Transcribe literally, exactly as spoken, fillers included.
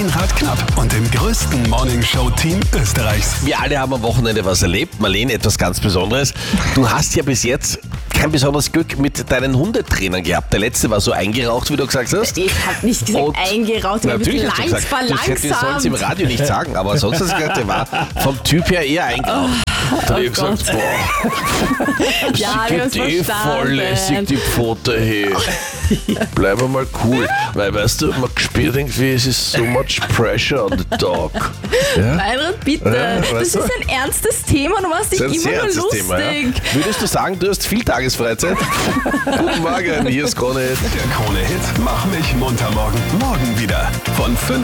Meinrad Knapp und dem größten Morningshow-Team Österreichs. Wir alle haben am Wochenende was erlebt. Marlene, etwas ganz Besonderes. Du hast ja bis jetzt kein besonderes Glück mit deinen Hundetrainern gehabt. Der letzte war so eingeraucht, wie du gesagt hast. Ich habe nicht gesagt Und eingeraucht, ich habe Natürlich hast du leicht gesagt, du sollst verlangsamt. im Radio nicht sagen, aber sonst hast du gesagt, der war vom Typ her eher eingeraucht. Da habe ich gesagt, boah, Ja, sie wir geht haben's eh verstanden. voll lässig die Pfote her. Bleib mal cool. Weil, weißt du, man spürt irgendwie, es ist so much pressure on the dog. Ja? Meinrad, bitte. Ja, das weißt ist du? ein ernstes Thema, du machst dich Das ist ein sehr immer nur ernstes lustig. Thema, ja? Würdest du sagen, du hast viel Tagesfreizeit? Guten Morgen, hier ist Krone Hit. Der Krone-Hit Mach mich munter morgen. Morgen wieder von fünf